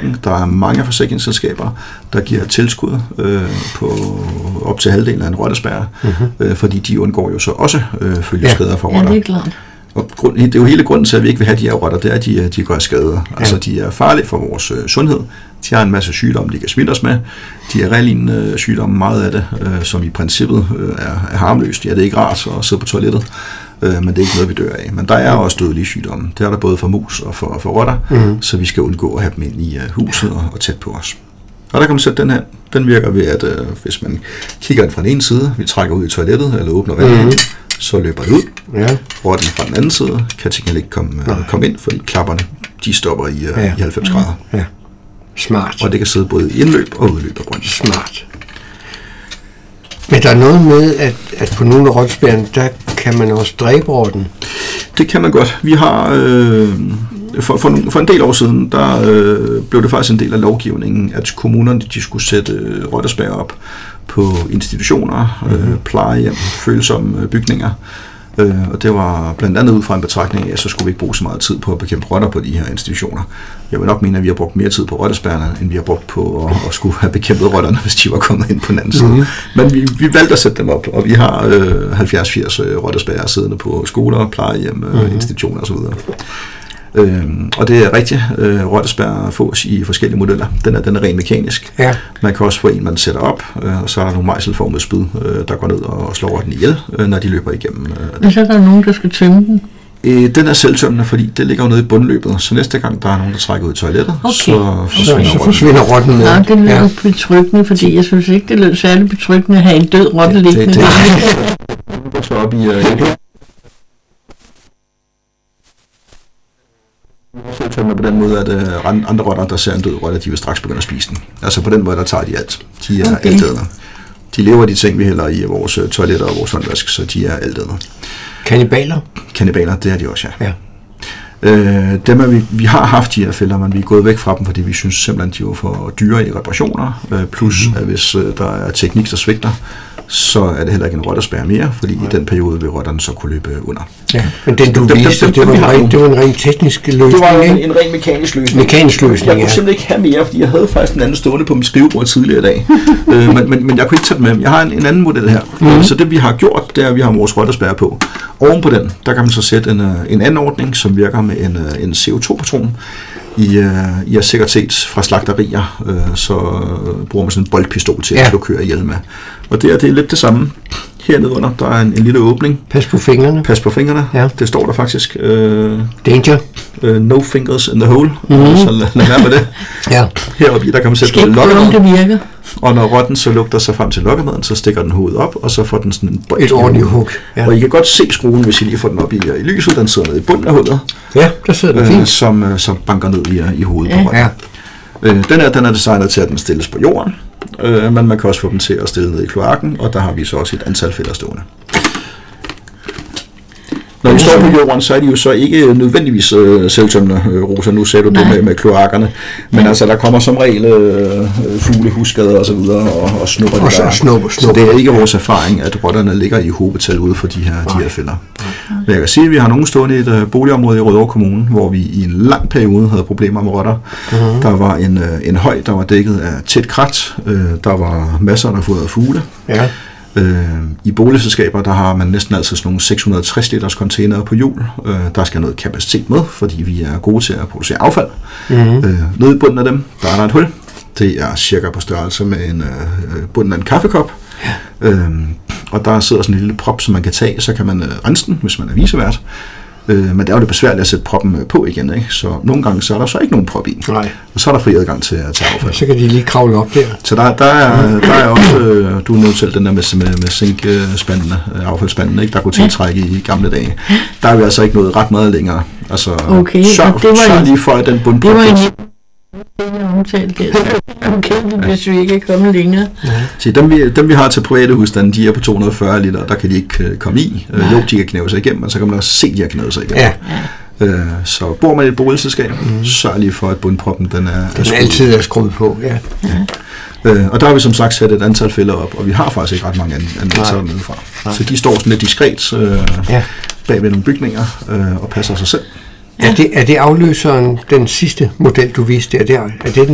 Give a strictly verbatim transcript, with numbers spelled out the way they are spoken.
forsikring. Der er mange forsikringsselskaber, der giver tilskud øh, på op til halvdelen af en rottespærre, mm-hmm. øh, fordi de undgår jo så også øh, følgeskader ja. for rotter. Ja, det er klart. Og grund, det er jo hele grunden til, at vi ikke vil have de her rotter, det er, at de, de gør skade. Ja. Altså, de er farlige for vores øh, sundhed. De har en masse sygdomme, de kan smitte os med. De er relignende sygdomme, meget af det, øh, som i princippet øh, er, er harmløst. Ja, det er ikke rart at sidde på toilettet, øh, men det er ikke noget, vi dør af. Men der er også dødelige sygdomme. Det er der både for mus og for, for rotter, mm. så vi skal undgå at have dem ind i uh, huset og, og tæt på os. Og der kan man sætte den her. Den virker ved, at øh, hvis man kigger den fra den ene side, vi trækker ud i toilettet eller åbner vandet, mm. så løber det ud. Ja. Rotten fra den anden side kan til gengæld ikke komme, øh, komme ind, fordi klapperne de stopper i, øh, ja. i halvfems grader. Ja. Smart. Og det kan sidde både i indløb og udløb af brønden. Smart. Men der er noget med, at, at på nogle af rottespærrene, der kan man også dræbe rotten. Det kan man godt. Vi har øh, for, for, for en del år siden, der øh, blev det faktisk en del af lovgivningen, at kommunerne de skulle sætte øh, rottespærrer op på institutioner, øh, mm-hmm. plejehjem, følsomme bygninger. Øh, og det var blandt andet ud fra en betragtning af, at så skulle vi ikke bruge så meget tid på at bekæmpe rotter på de her institutioner. Jeg vil nok mene, at vi har brugt mere tid på rottespærrerne, end vi har brugt på at, at skulle have bekæmpet rotterne, hvis de var kommet ind på den anden side. Mm-hmm. Men vi, vi valgte at sætte dem op, og vi har øh, halvfjerds firs rottespærrer siddende på skoler, plejehjem, mm-hmm. institutioner osv. Øhm, og det er rigtigt. Øh, rottespærrer fås i forskellige modeller. Den er, den er rent mekanisk. Ja. Man kan også få en, man sætter op, øh, og så er der nogle mejselformede spyd, øh, der går ned og slår rotten ihjel, øh, når de løber igennem. Øh, og så er der nogen, der skal tømme den? Øh, den er selvtømmende, fordi det ligger jo nede i bundløbet, så næste gang der er nogen, der trækker ud i toilettet, okay. så forsvinder så forsvinder rotten ned. Ja, det lyder ja. betryggende, fordi jeg synes ikke, det lyder særlig betryggende at have en død rotte liggende. Det, det, det. Så op i... Øh, selvtømmende på den måde, at uh, andre rotter, der ser en død rotte, de vil straks begynde at spise den. Altså på den måde, der tager de alt. De er okay. altædende. De lever af de ting, vi hælder i vores uh, toiletter og vores håndvask, så de er altædende. Kannibaler? Kannibaler, det er de også, ja. ja. Øh, dem er vi, vi har haft de her fælder, men vi er gået væk fra dem, fordi vi synes simpelthen, de er for dyre i reparationer. Øh, plus, mm. at hvis øh, der er teknik, der svigter, så er det heller ikke en rottespærre mere, fordi ja. i den periode vil rotterne så kunne løbe under. Ja, men den du dem, viste, dem, dem, det, var ren, det var en ren teknisk løsning. Det var en, en ren mekanisk løsning. Mekanisk løsning, Jeg kunne ja. simpelthen ikke have mere, fordi jeg havde faktisk en anden stående på mit skrivebord tidligere i dag. øh, men, men, men jeg kunne ikke tage den med. Jeg har en, en anden model her. Mm. Så det vi har gjort, det er, at vi har vores rottespærre på. Oven på den, der kan man så sætte en, en anden ordning, som virker med en, en C O to patron. I, uh, i sekretariat fra slagterier, uh, så uh, bruger man sådan en boldpistol til ja. at køre ihjel med. Og det er, det er lidt det samme. Hernede under, der er en, en lille åbning. Pas på fingrene. Pas på fingrene. Ja. Det står der faktisk. Uh, Danger. Uh, no fingers in the hole. Mm-hmm. Så lad, lad være med det. ja. Heroppe der kan man sætte noget lokkemad. Det virker. Og når rotten så lugter sig frem til lokkemaden, så stikker den hovedet op, og så får den sådan en bold. Et ordentligt hug. Ja. Og I kan godt se skruen, hvis I lige får den op i, i lyset. Den sidder nede i bunden af hovedet. Ja, der sidder den øh, fint. Som, øh, som banker ned i, i hovedet ja. på rotten. Ja. Øh, den, er, den er designet til, at den stilles på jorden, øh, men man kan også få dem til at stille ned i kloakken, og der har vi så også et antal fælder stående. Når de står på jorden, så er de jo så ikke nødvendigvis øh, selvtømmende, øh, Rosa. Nu sagde du Nej. det med, med kloakkerne. Men ja. altså, der kommer som regel øh, fugle, husskader og så videre, og, og snupper det der. Snupper, snupper. Så det er ikke vores erfaring, at rotterne ligger i hobetal ude for de her, de her fælder. Men jeg kan sige, at vi har nogen stående i et uh, boligområde i Rødovre Kommune, hvor vi i en lang periode havde problemer med rotter. Uh-huh. Der var en, uh, en høj, der var dækket af tæt krat. Uh, der var masser, der fodrede fugle. Ja. Øh, I boligselskaber, der har man næsten altid sådan nogle seks hundrede og tres liters containere på hjul. Øh, der skal noget kapacitet med, fordi vi er gode til at producere affald. Mm-hmm. Øh, nede i bunden af dem, der er der et hul. Det er cirka på størrelse med en øh, bunden af en kaffekop. Ja. Øh, og der sidder sådan en lille prop, som man kan tage, så kan man øh, rense den, hvis man er vicevært. Øh, men det er jo det besværligt at sætte proppen på igen, ikke? Så nogle gange så er der så ikke nogen prop i. Nej. Og så er der fri adgang til at tage affald. Så kan de lige kravle op der. Så der, der, er, der er også, øh, du nævnte selv den der med, med, med zinkspandene, affaldsspandene, ikke? Der kunne tiltrække i gamle dage. Der er vi altså ikke nået ret meget længere. Altså, okay, sørg, det var sørg lige for, at den bundprop... Det var en omtalt der. Okay, hvis vi ikke er kommet længere. Ja. Så dem vi, dem vi har til private husstande, de er på to hundrede og fyrre liter, der kan de ikke uh, komme i. Uh, jo, de kan knæve sig igennem, men så kan man også se, de har knævet sig igennem. Ja. Uh, så bor man i et boligselskab, mm. sørg lige for, at bundproppen den er, den er altid er skruet på. Ja. Ja. Uh, og der har vi som sagt sat et antal fælder op, og vi har faktisk ikke ret mange anmeldelser dernede fra. Så de står sådan lidt diskret uh, ja. bag ved nogle bygninger uh, og passer sig selv. Er det, er det afløseren, den sidste model, du viste? Er det, er det den